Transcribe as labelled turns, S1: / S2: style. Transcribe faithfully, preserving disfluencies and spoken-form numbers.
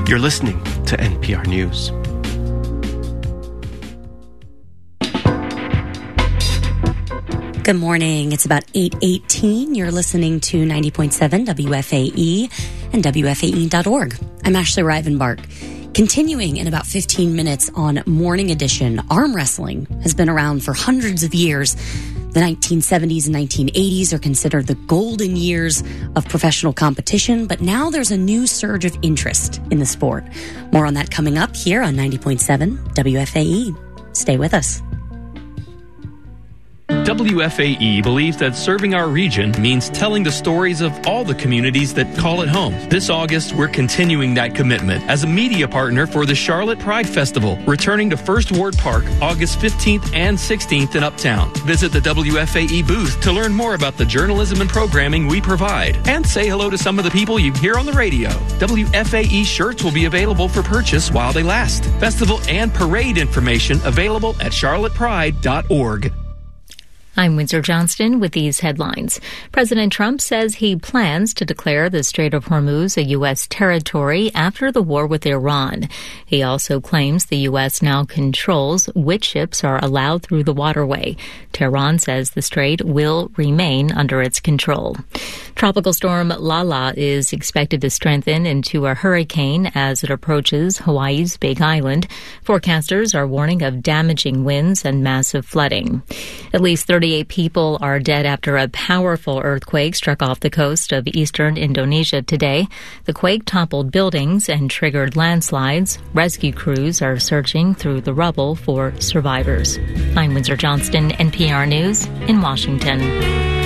S1: You're listening to N P R News.
S2: Good morning. It's about eight eighteen. You're listening to ninety point seven W F A E and W F A E dot org. I'm Ashley Rivenbark. Continuing in about fifteen minutes on Morning Edition, arm wrestling has been around for hundreds of years. The nineteen seventies and nineteen eighties are considered the golden years of professional competition, but now there's a new surge of interest in the sport. More on that coming up here on ninety point seven W F A E. Stay with us.
S3: W F A E believes that serving our region means telling the stories of all the communities that call it home. This August, we're continuing that commitment as a media partner for the Charlotte Pride Festival, returning to First Ward Park August fifteenth and sixteenth in Uptown. Visit the W F A E booth to learn more about the journalism and programming we provide. And say hello to some of the people you hear on the radio. W F A E shirts will be available for purchase while they last. Festival and parade information available at charlotte pride dot org.
S4: I'm Windsor Johnston with these headlines. President Trump says he plans to declare the Strait of Hormuz a U S territory after the war with Iran. He also claims the U S now controls which ships are allowed through the waterway. Tehran says the strait will remain under its control. Tropical storm Lala is expected to strengthen into a hurricane as it approaches Hawaii's Big Island. Forecasters are warning of damaging winds and massive flooding. At least thirty-eight people are dead after a powerful earthquake struck off the coast of eastern Indonesia today. The quake toppled buildings and triggered landslides. Rescue crews are searching through the rubble for survivors. I'm Windsor Johnston, N P R News in Washington.